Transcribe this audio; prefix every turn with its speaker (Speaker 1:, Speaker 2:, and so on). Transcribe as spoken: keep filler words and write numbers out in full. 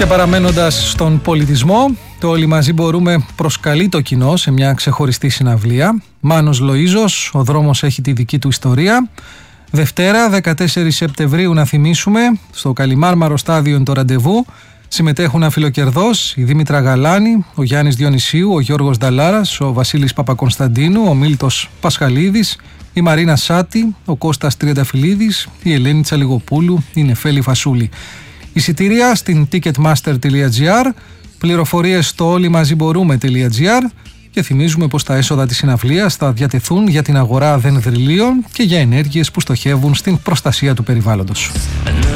Speaker 1: Και παραμένοντας στον πολιτισμό, το Όλοι Μαζί Μπορούμε προσκαλεί το κοινό σε μια ξεχωριστή συναυλία. Μάνος Λοΐζος, ο δρόμος έχει τη δική του ιστορία. Δευτέρα, δεκατέσσερις Σεπτεμβρίου, να θυμίσουμε, στο Καλιμάρμαρο στάδιο είναι το ραντεβού. Συμμετέχουν αφιλοκερδώς η Δήμητρα Γαλάνη, ο Γιάννης Διονυσίου, ο Γιώργος Νταλάρας, ο Βασίλης Παπακονσταντίνου, ο Μίλτος Πασχαλίδης, η Μαρίνα Σάτη, ο Κώστας Τριανταφυλλίδης, η Ελένη Τσαλιγοπούλου, η Νεφέλη Φασούλη. Εισιτήρια στην ticketmaster τελεία gr, πληροφορίες στο όλοιμαζιμπορούμε τελεία gr και θυμίζουμε πως τα έσοδα της συναυλίας θα διατεθούν για την αγορά δενδριλίων και για ενέργειες που στοχεύουν στην προστασία του περιβάλλοντος.